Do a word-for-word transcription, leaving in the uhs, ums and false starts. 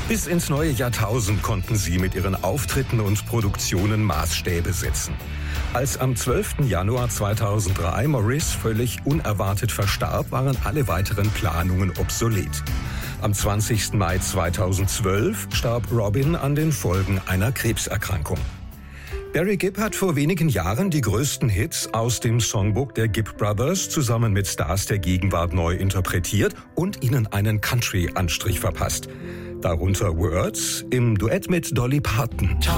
Bis ins neue Jahrtausend konnten sie mit ihren Auftritten und Produktionen Maßstäbe setzen. Als am zwölften Januar zweitausenddrei Maurice völlig unerwartet verstarb, waren alle weiteren Planungen obsolet. Am zwanzigsten Mai zweitausendzwölf starb Robin an den Folgen einer Krebserkrankung. Barry Gibb hat vor wenigen Jahren die größten Hits aus dem Songbook der Gibb Brothers zusammen mit Stars der Gegenwart neu interpretiert und ihnen einen Country-Anstrich verpasst. Darunter Words im Duett mit Dolly Parton.